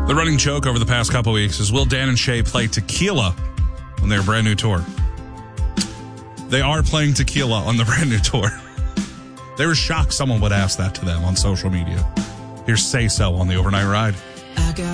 The running joke over the past couple weeks is, will Dan and Shay play Tequila on their brand new tour? They are playing Tequila on the brand new tour. They were shocked someone would ask that to them on social media. Here's Say So on the Overnight Ride.